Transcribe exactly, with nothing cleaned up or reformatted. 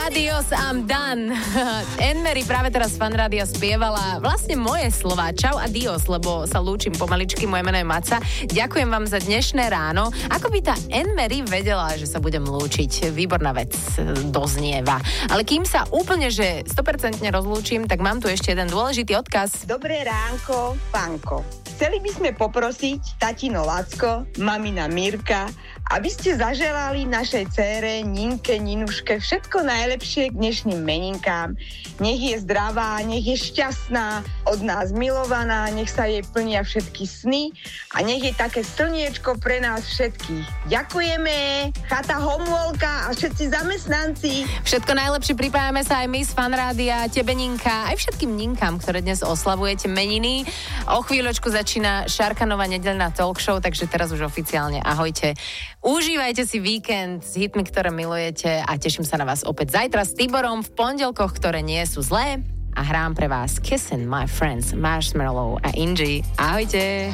Adios, I'm done. Anne-Marie práve teraz Fan Rádia spievala vlastne moje slová. Čau, adios, lebo sa lúčim pomaličky, moje meno je Maca. Ďakujem vám za dnešné ráno. Ako by tá Anne-Marie vedela, že sa budem lúčiť? Výborná vec, doznieva. Ale kým sa úplne, že sto percent rozlúčim, tak mám tu ešte jeden dôležitý odkaz. Dobré ránko, Panko. Chceli by sme poprosiť tatino Lacko, mamina Mirka, aby ste zaželali našej dcére Ninke, Ninuške všetko najlepšie k dnešným meninkám. Nech je zdravá, nech je šťastná, od nás milovaná, nech sa jej plnia všetky sny a nech je také slniečko pre nás všetkých. Ďakujeme, chata Homolka a všetci zamestnanci. Všetko najlepšie pripájame sa aj my z Fan Rádia, tebe Ninka, aj všetkým Ninkám, ktoré dnes oslavujete meniny. O chvíľočku začína Šarkanová nedeľná talk show, takže teraz už oficiálne ahojte. Užívajte si víkend s hitmi, ktoré milujete a teším sa na vás opäť zajtra s Tiborom v pondelkoch, ktoré nie sú zlé a hrám pre vás Kissin' My Friends, Marshmallow a Ingy. Ahojte.